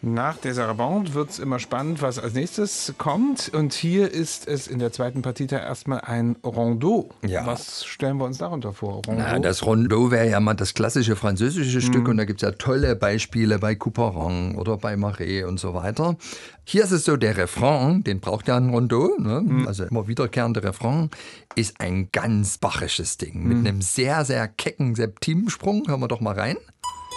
Nach der Sarabande wird es immer spannend, was als nächstes kommt. Und hier ist es in der zweiten Partita erstmal ein Rondeau. Ja. Was stellen wir uns darunter vor? Rondeau? Na, das Rondeau wäre ja mal das klassische französische Stück und da gibt es ja tolle Beispiele bei Couperin oder bei Marais und so weiter. Hier ist es so, der Refrain, den braucht ja ein Rondeau, ne? Also immer wiederkehrender Refrain, ist ein ganz bachisches Ding. Mit einem sehr, sehr kecken Septimensprung, hören wir doch mal rein.